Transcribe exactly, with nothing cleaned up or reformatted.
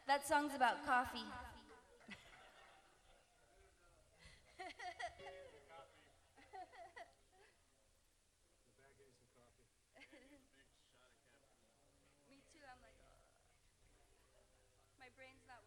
That song's about coffee. Me too. I'm like, uh, my brain's not